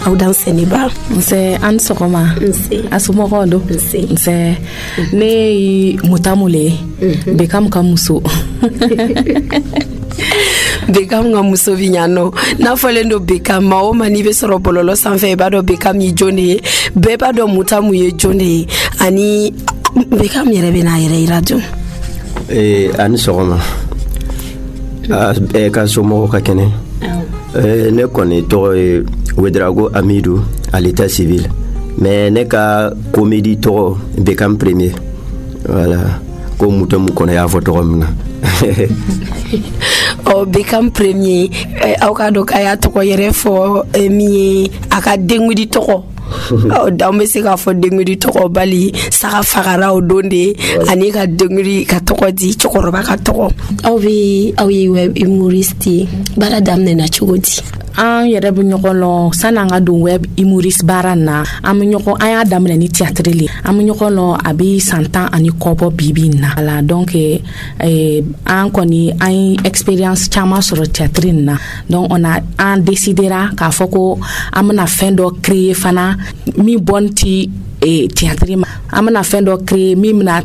aw dan seniba nse an sogoma asumɔgɔ do nse ne mutamule Bekam ka muso Bekam nga muso binyano na fɔlen do Bekam ma o mani be sɔrɔ bololo sanfɛ ba do Bekam yi jone be ba do mutamu ye jone ani Bekam yɛrɛ bɛ na yɛrɛ ira dun ani sɔgɔma ka somɔgɔ ka kɛnɛ ne kɔni tɔgɔ ye Wedrago Amidou à l'état civil mais ne ka comédie tɔgɔ Bekam premier voilà ko mutamu kɔnɔ y'a fɔ tɔgɔ min na Bekam premier aw ka dɔn k'a y'a tɔgɔ yɛrɛ fɔ min ye a ka dengudi tɔgɔ dan bɛ se k'a fɔ dengudi tɔgɔ bali saga fagara o don de ani ka dengudi ka tɔgɔ di cɛkɔrɔba ka tɔgɔ aw ye web humoriste baara daminɛna cogo di an yɛrɛ bɛ ɲɔgɔn lɔn sani an ka don web humoriste baara na an y'a daminɛ ni théâtre le an bɛ ɲɔgɔn lɔn a bɛ san 10 ani kɔ bɔ bibi na la donc an kɔni an ye expérience caman sɔrɔ théâtre na donc an décidera k'a fɔ ko an bɛna fɛn dɔ créer fana min bɔn ti théâtre ma an bɛna fɛn dɔ créer min bɛna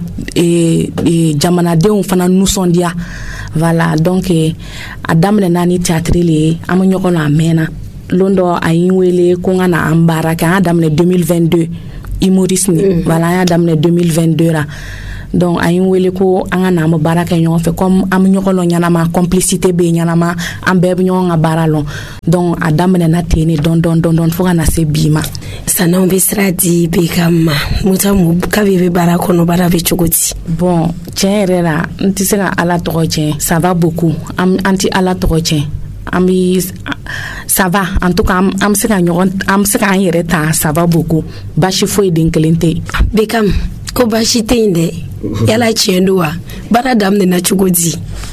jamanadenw fana nisɔndiya voilà donc a daminɛna ni théâtre le an bɛ ɲɔgɔn na a mɛnna lon dɔ a yi wele ko n ka na an baara kɛ an y'a daminɛ 2022 humoriste ni voilà an y'a daminɛ 2022 ra donc a yi wele ko an ka na an bɛ baara kɛ ɲɔgɔn fɛ comme an bɛ ɲɔgɔn lɔn ɲanama complicité bɛ ɲanama an bɛɛ bɛ ɲɔgɔn ka baara lɔn donc a daminɛna ten ne dɔn fo ka na se bi ma san'anw bɛ sira di Bekam ma mutamu kabi bɛ baara kɔnɔ baara bɛ cogo di bon tiɲɛ yɛrɛ la n tɛ se ka ala tɔgɔ tiɲɛ ça va beaucoup an tɛ ala tɔgɔ tiɲɛ an bɛ ça va en tout cas an bɛ se k'an yɛrɛ ta ça va beaucoup baasi foyi den kelen tɛ yen Bekam ko baasi tɛ yen dɛ yala tiɲɛ don wa baara daminɛna cogo di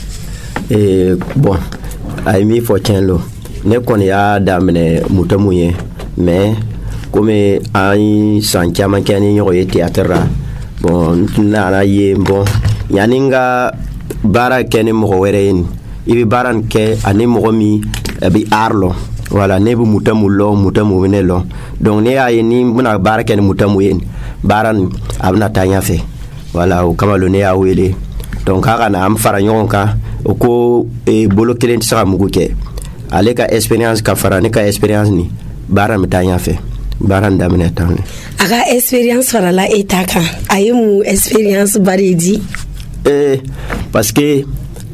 bon a ye min fɔ tiɲɛ lo ne kɔni y'a daminɛ mutamu ye mais komi an ye san caman kɛ ni ɲɔgɔn ye théâtre ra bon n nana ye bon yanni n ka baara kɛ ni mɔgɔ wɛrɛ ye i bɛ baara nin kɛ ani mɔgɔ min a bɛ art lɔn voilà ne bɛ mutamu lɔn mutamu bɛ ne lɔn donc ne y'a ye ni n bɛna baara kɛ ni mutamu ye baara nin a bɛna taa ɲɛfɛ voilà o kama lo ne y'a wele donc k'a ka na an fara ɲɔgɔn kan o ko bolo kelen tɛ se ka mugu kɛ ale ka expérience ka fara ne ka expérience ni baara bɛ taa ɲɛfɛ baara nin daminɛ tan ne a ka expérience farala e ta kan a ye mun expérience bari di parce que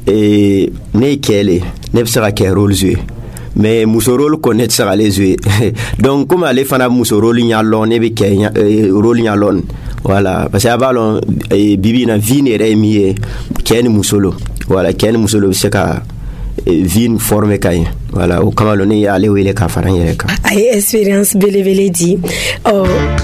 ne ye cɛ le ne bɛ se ka kɛ rôle jouer mais muso rôle kɔni ne tɛ se k'ale jouer donc comme ale fana muso rôle ɲa lɔn ne bɛ kɛ rôle ɲa lɔn voilà parce que a b'a lɔn bibi na vie yɛrɛ ye min ye cɛ ni muso lo voilà cɛ ni muso lo bɛ se ka vie forme ka ɲɛ voilà o kama lo ne y'ale wele ka fara n yɛrɛ kan a ye expérience belebele di